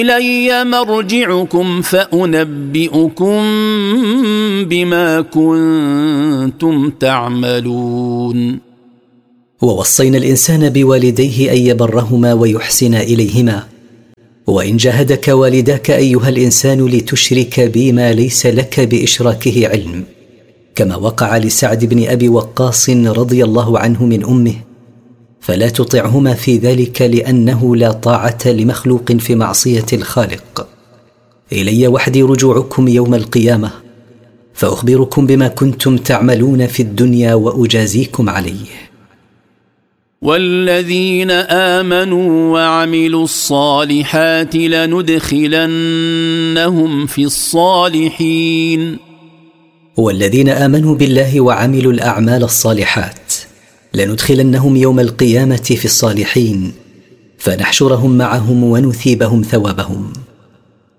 إلي مرجعكم فأنبئكم بما كنتم تعملون. ووصينا الإنسان بوالديه أن يبرهما ويحسن إليهما، وإن جاهدك والداك أيها الإنسان لتشرك بي ما ليس لك بإشراكه علم، كما وقع لسعد بن أبي وقاص رضي الله عنه من أمه، فلا تطعهما في ذلك، لأنه لا طاعة لمخلوق في معصية الخالق. إلي وحدي رجوعكم يوم القيامة، فأخبركم بما كنتم تعملون في الدنيا وأجازيكم عليه. والذين آمنوا وعملوا الصالحات لندخلنهم في الصالحين. والذين آمنوا بالله وعملوا الأعمال الصالحات لندخلنهم يوم القيامة في الصالحين، فنحشرهم معهم ونثيبهم ثوابهم.